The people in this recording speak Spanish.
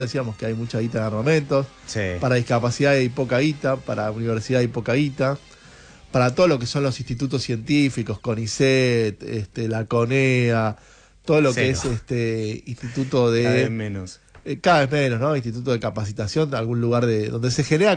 decíamos que hay mucha guita en armamentos, Sí. para discapacidad hay poca guita, para universidad hay poca guita, para todo lo que son los institutos científicos, CONICET, la CONEA, todo lo que Cero. es instituto Cada vez de... menos. cada vez menos, ¿no? Instituto de capacitación, algún lugar donde se genera